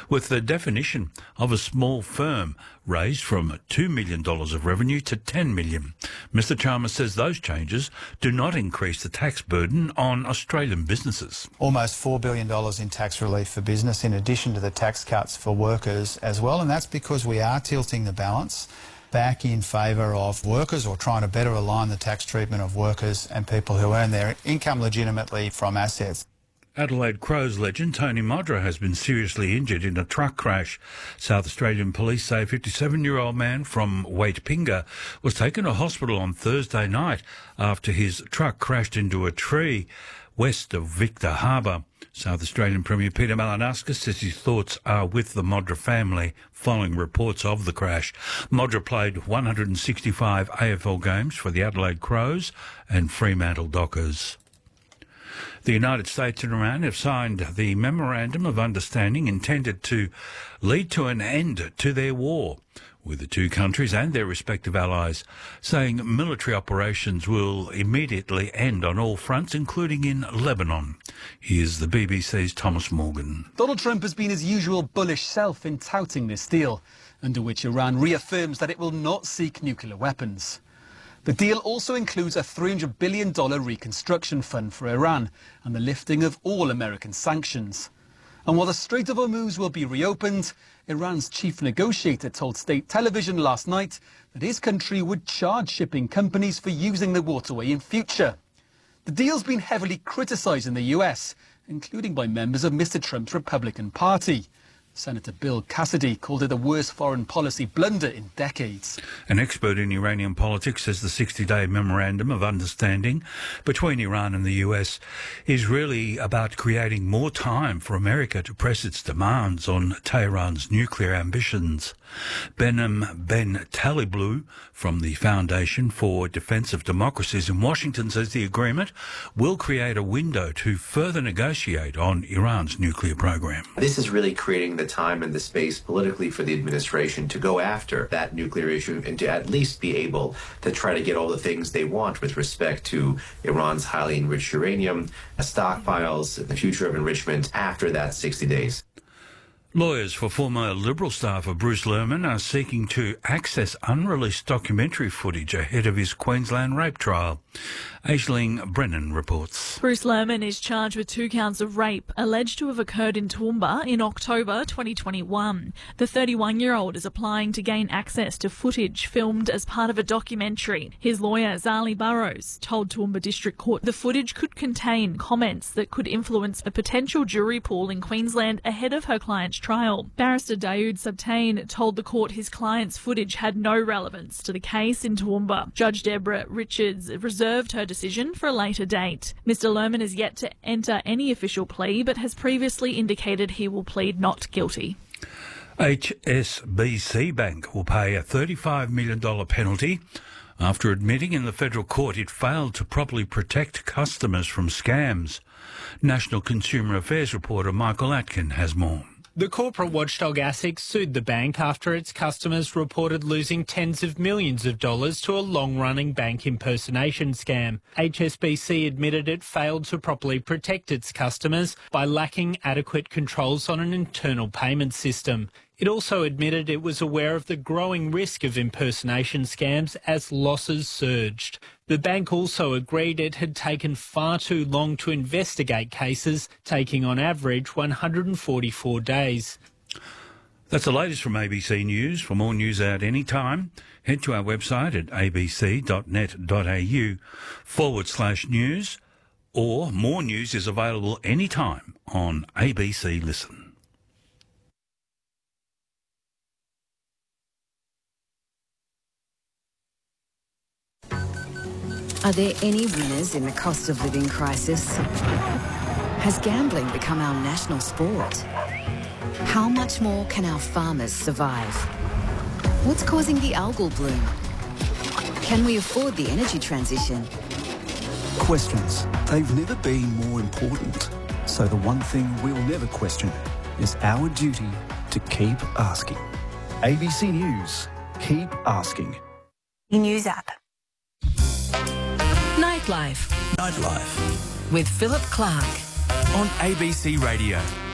with the definition of a small firm raised from $2 million of revenue to $10 million. Mr Chalmers says those changes do not increase the tax burden on Australian businesses. Almost $4 billion in tax relief for business in addition to the tax cuts for workers as well, and that's because we are tilting the balance back in favour of workers, or trying to better align the tax treatment of workers and people who earn their income legitimately from assets. Adelaide Crows legend Tony Modra has been seriously injured in a truck crash. South Australian police say a 57-year-old man from Waitpinga was taken to hospital on Thursday night after his truck crashed into a tree west of Victor Harbour. South Australian Premier Peter Malinauskas says his thoughts are with the Modra family following reports of the crash. Modra played 165 AFL games for the Adelaide Crows and Fremantle Dockers. The United States and Iran have signed the Memorandum of Understanding intended to lead to an end to their war, with the two countries and their respective allies saying military operations will immediately end on all fronts, including in Lebanon. Here's the BBC's Thomas Morgan. Donald Trump has been his usual bullish self in touting this deal, under which Iran reaffirms that it will not seek nuclear weapons. The deal also includes a $300 billion reconstruction fund for Iran and the lifting of all American sanctions. And while the Strait of Hormuz will be reopened, Iran's chief negotiator told state television last night that his country would charge shipping companies for using the waterway in future. The deal's been heavily criticised in the US, including by members of Mr Trump's Republican Party. Senator Bill Cassidy called it the worst foreign policy blunder in decades. An expert in Iranian politics says the 60-day memorandum of understanding between Iran and the US is really about creating more time for America to press its demands on Tehran's nuclear ambitions. Behnam Ben Taliblu from the Foundation for Defense of Democracies in Washington says the agreement will create a window to further negotiate on Iran's nuclear program. This is really creating the time and the space politically for the administration to go after that nuclear issue and to at least be able to try to get all the things they want with respect to Iran's highly enriched uranium, stockpiles, the future of enrichment after that 60 days. Lawyers for former Liberal staffer Bruce Lerman are seeking to access unreleased documentary footage ahead of his Queensland rape trial. Aisling Brennan reports. Bruce Lerman is charged with 2 counts of rape alleged to have occurred in Toowoomba in October 2021. The 31-year-old is applying to gain access to footage filmed as part of a documentary. His lawyer, Zali Burrows, told Toowoomba District Court the footage could contain comments that could influence a potential jury pool in Queensland ahead of her client's trial. Barrister Daoud Sabtain told the court his client's footage had no relevance to the case in Toowoomba. Judge Deborah Richards reserved her decision for a later date. Mr Lerman is yet to enter any official plea but has previously indicated he will plead not guilty. HSBC Bank will pay a $35 million penalty after admitting in the federal court it failed to properly protect customers from scams. National Consumer Affairs reporter Michael Atkin has more. The corporate watchdog ASIC sued the bank after its customers reported losing tens of millions of dollars to a long-running bank impersonation scam. HSBC admitted it failed to properly protect its customers by lacking adequate controls on an internal payment system. It also admitted it was aware of the growing risk of impersonation scams as losses surged. The bank also agreed it had taken far too long to investigate cases, taking on average 144 days. That's the latest from ABC News. For more news out any time, head to our website at abc.net.au/news, or more news is available anytime on ABC Listen. Are there any winners in the cost of living crisis? Has gambling become our national sport? How much more can our farmers survive? What's causing the algal bloom? Can we afford the energy transition? Questions. They've never been more important. So the one thing we'll never question is our duty to keep asking. ABC News. Keep asking. News app. Nightlife with Philip Clark on ABC Radio.